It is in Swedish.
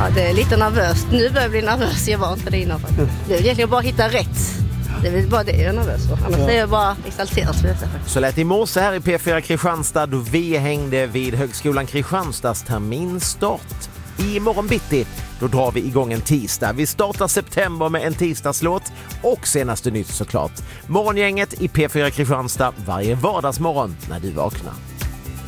Ja, det är lite nervöst. Nu börjar jag bli nervös. Jag var inte det innan. Det är egentligen bara att hitta rätt. Det är väl bara det jag är nervös för. Annars är jag bara exalterad. Så lät i morse här i P4 Kristianstad då vi hängde vid Högskolan Kristianstads terminstart. I morgon bitti då drar vi igång en tisdag. Vi startar september med en tisdagslåt och senaste nytt såklart. Morgongänget i P4 Kristianstad varje vardagsmorgon när du vaknar.